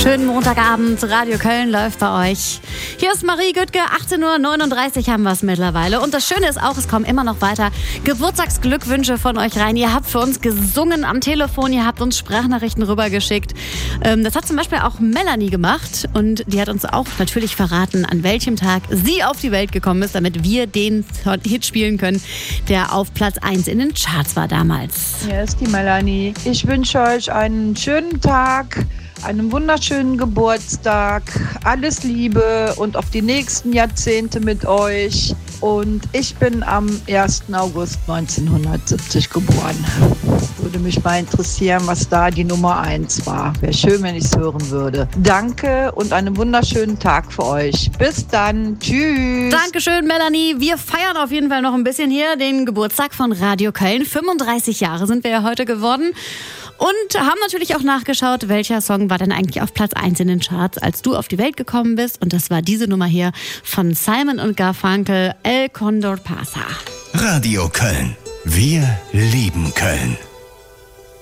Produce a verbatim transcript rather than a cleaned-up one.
Schönen Montagabend, Radio Köln läuft bei euch. Hier ist Marie Güttke, achtzehn Uhr neununddreißig haben wir es mittlerweile. Und das Schöne ist auch, es kommen immer noch weiter Geburtstagsglückwünsche von euch rein. Ihr habt für uns gesungen am Telefon, ihr habt uns Sprachnachrichten rübergeschickt. Ähm, das hat zum Beispiel auch Melanie gemacht und die hat uns auch natürlich verraten, an welchem Tag sie auf die Welt gekommen ist, damit wir den Hit spielen können, der auf Platz eins in den Charts war damals. Hier ist die Melanie. Ich wünsche euch einen schönen Tag, einen wunderschönen Geburtstag, alles Liebe und auf die nächsten Jahrzehnte mit euch. Und ich bin am ersten August neunzehnhundertsiebzig geboren. Würde mich mal interessieren, was da die Nummer eins war. Wäre schön, wenn ich es hören würde. Danke und einen wunderschönen Tag für euch. Bis dann. Tschüss. Dankeschön, Melanie. Wir feiern auf jeden Fall noch ein bisschen hier den Geburtstag von Radio Köln. fünfunddreißig Jahre sind wir ja heute geworden. Und haben natürlich auch nachgeschaut, welcher Song war denn eigentlich auf Platz eins in den Charts, als du auf die Welt gekommen bist. Und das war diese Nummer hier von Simon und Garfunkel, El Condor Pasa. Radio Köln. Wir lieben Köln.